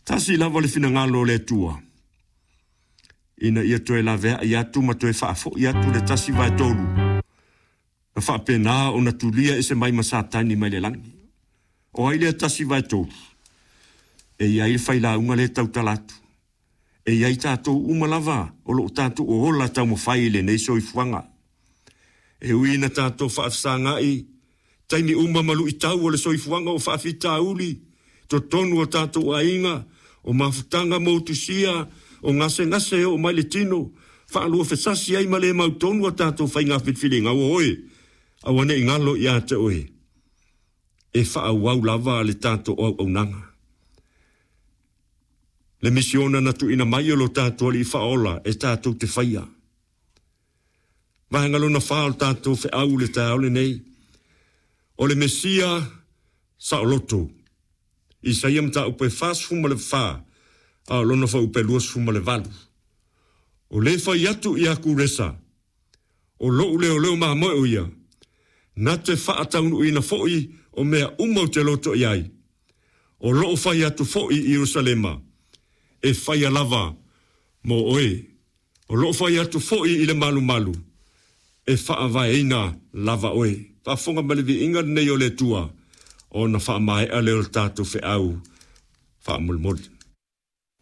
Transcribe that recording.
Tasi lava le fina ngalo le tua. Ina ia toe la vea ia tu ma toe whaafo ia tu le tasi vai tolu. Na whaapena o na tulia e se mai masatani mai le langi. O aile tasi vai tolu. E ia i whaila unga le tau talatu. E ia i tātou umalava o lo tātou o hola tau mo whaile nei so i fuanga. E ui na tātou whaafsanga i taimi uma malu i tau o le so i fuanga o whaafita uli. To tonu o tātou a inga o mafutanga mautusia o ngase o mai le tino. Whaalua whesasi ai ma le mautonu o tātou whainga whitwhiringa o oe. Awane i ngalo i ate oe. E whaawau lava le tātou au nanga. Le misiona na tu ina mai o lo tātou li whaola e tātou te whaia. Mahangalo na whaal tātou whi au le tāole nei. O le mesia sa o loto. I sa iam ta upe fas fuma le wha. A lona wha upe luas fuma le valu. O le whai atu i aku resa. O lo leo maha moe o ia. Na te wha ataunu i na foi o mea umau te loto i ai. O lo whai atu foi i Jerusalema. E whai lava mo oe. O lo whai atu foi i le malu. E wha vai eina lava oe. Whafonga malevi inga nei o le tua. O na wha mai a leo tātou whi au. Wha mulmoli.